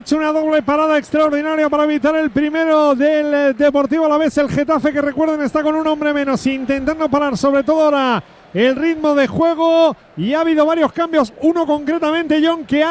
Una doble parada extraordinaria para evitar el primero del Deportivo Alavés. El Getafe, que recuerden, está con un hombre menos, intentando parar sobre todo ahora el ritmo de juego, y ha habido varios cambios. Uno concretamente, John, que ha